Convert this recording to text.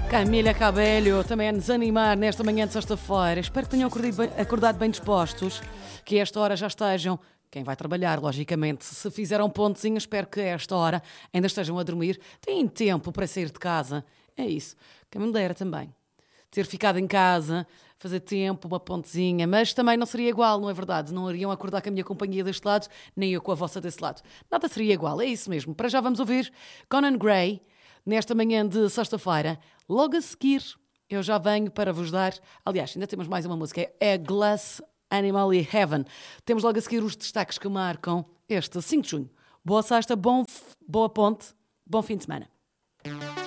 Camila Cabello também a nos animar nesta manhã de sexta-feira. Espero que tenham acordado bem dispostos, que a esta hora já estejam. Quem vai trabalhar, logicamente, se fizeram pontezinho, espero que a esta hora ainda estejam a dormir. Têm tempo para sair de casa. É isso. Quem me dera também. Ter ficado em casa, fazer tempo, uma pontezinha, mas também não seria igual, não é verdade? Não iriam acordar com a minha companhia deste lado, nem eu com a vossa desse lado. Nada seria igual, é isso mesmo. Para já vamos ouvir Conan Gray, nesta manhã de sexta-feira. Logo a seguir, eu já venho para vos dar... Aliás, ainda temos mais uma música, é Glass Animal e Heaven. Temos logo a seguir os destaques que marcam este 5 de junho. Boa sexta, boa ponte, bom fim de semana.